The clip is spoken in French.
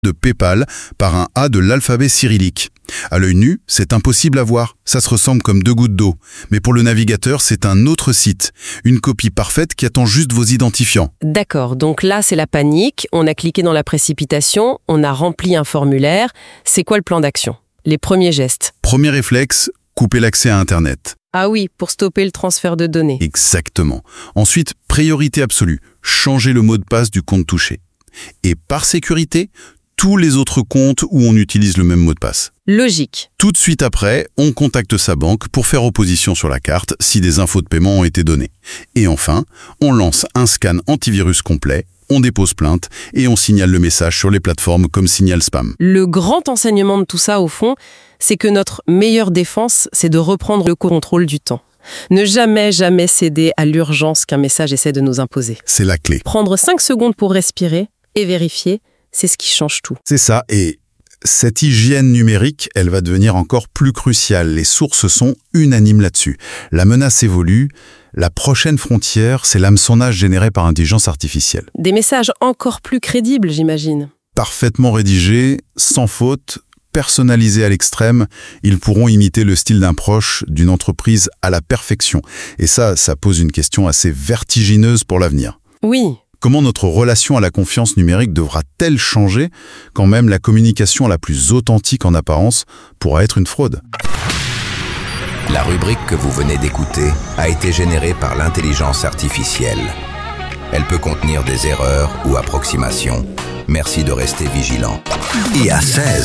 de PayPal par un A de l'alphabet cyrillique. À l'œil nu, c'est impossible à voir, ça se ressemble comme deux gouttes d'eau. Mais pour le navigateur, c'est un autre site, une copie parfaite qui attend juste vos identifiants. D'accord, donc là c'est la panique, on a cliqué dans la précipitation, on a rempli un formulaire. C'est quoi le plan d'action? Les premiers gestes? Premier réflexe, couper l'accès à Internet. Ah oui, pour stopper le transfert de données. Exactement. Ensuite, priorité absolue, changer le mot de passe du compte touché. Et par sécurité, tous les autres comptes où on utilise le même mot de passe. Logique. Tout de suite après, on contacte sa banque pour faire opposition sur la carte si des infos de paiement ont été données. Et enfin, on lance un scan antivirus complet, on dépose plainte et on signale le message sur les plateformes comme signal spam. Le grand enseignement de tout ça, au fond, c'est que notre meilleure défense, c'est de reprendre le contrôle du temps. Ne jamais céder à l'urgence qu'un message essaie de nous imposer. C'est la clé. Prendre 5 secondes pour respirer et vérifier, c'est ce qui change tout. C'est ça, et cette hygiène numérique, elle va devenir encore plus cruciale. Les sources sont unanimes là-dessus. La menace évolue. La prochaine frontière, c'est l'hameçonnage généré par intelligence artificielle. Des messages encore plus crédibles, j'imagine. Parfaitement rédigés, sans faute, personnalisés à l'extrême, ils pourront imiter le style d'un proche, d'une entreprise à la perfection. Et ça pose une question assez vertigineuse pour l'avenir. Oui. Comment notre relation à la confiance numérique devra-t-elle changer quand même la communication la plus authentique en apparence pourra être une fraude? La rubrique que vous venez d'écouter a été générée par l'intelligence artificielle. Elle peut contenir des erreurs ou approximations. Merci de rester vigilant. Et à 16.